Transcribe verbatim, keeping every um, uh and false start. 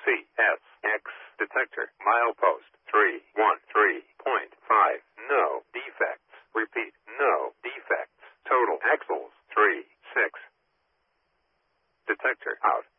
C S X detector milepost three one three point five. No defects. Repeat, no defects. Total axles three six. Detector out.